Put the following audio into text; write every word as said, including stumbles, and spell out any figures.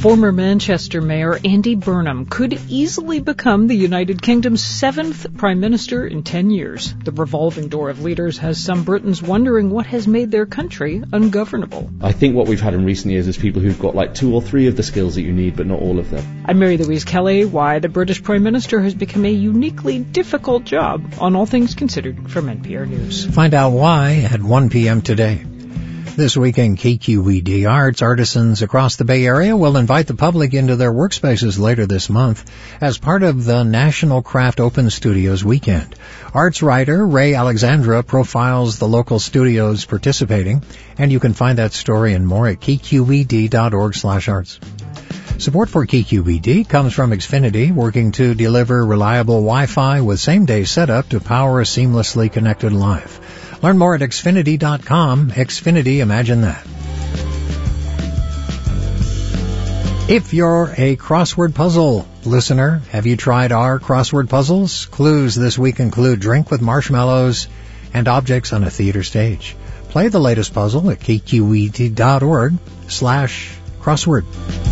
Former Manchester Mayor Andy Burnham could easily become the United Kingdom's seventh Prime Minister in ten years. The revolving door of leaders has some Britons wondering what has made their country ungovernable. I think what we've had in recent years is people who've got like two or three of the skills that you need, but not all of them. I'm Mary Louise Kelly. Why the British Prime Minister has become a uniquely difficult job on All Things Considered from N P R News. Find out why at one p.m. today. This week in K Q E D, arts artisans across the Bay Area will invite the public into their workspaces later this month as part of the National Craft Open Studios weekend. Arts writer Ray Alexandra profiles the local studios participating, and you can find that story and more at k q e d dot org slash arts. Support for K Q E D comes from Xfinity, working to deliver reliable Wi-Fi with same-day setup to power a seamlessly connected life. Learn more at xfinity dot com. Xfinity, imagine that. If you're a crossword puzzle listener, have you tried our crossword puzzles? Clues this week include drink with marshmallows and objects on a theater stage. Play the latest puzzle at k q e d dot org slash crossword.